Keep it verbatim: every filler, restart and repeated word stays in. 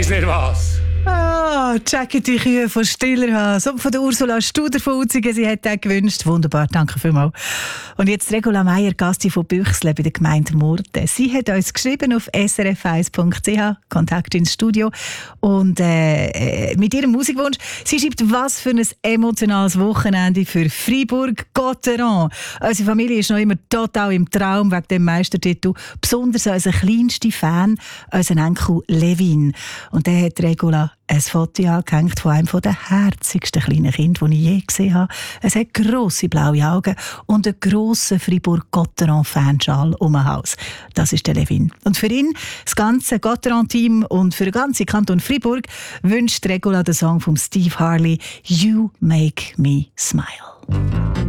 weiss nicht was. Ah, checken die Kühe von Stillerhaus und von der Ursula Studer von Uzigen. Sie hat den gewünscht. Wunderbar, danke vielmals. Und jetzt Regula Meier, Gastin von Büchsle bei der Gemeinde Murten. Sie hat uns geschrieben auf s r f eins punkt c h, Kontakt ins Studio. Und äh, mit ihrem Musikwunsch, sie schreibt, was für ein emotionales Wochenende für Fribourg-Gotteron. Unsere Familie ist noch immer total im Traum wegen dem Meistertitel. Besonders unser kleinster Fan, unser Enkel Levin. Und der hat Regula ein Foto angehängt von einem der herzigsten kleinen Kinder, die ich je gesehen habe. Es hat grosse blaue Augen und einen grossen Fribourg-Gotteron-Fanschal um den Hals. Das ist der Levin. Und für ihn, das ganze Gotteron-Team und für den ganzen Kanton Fribourg wünscht Regula den Song von Steve Harley «You Make Me Smile».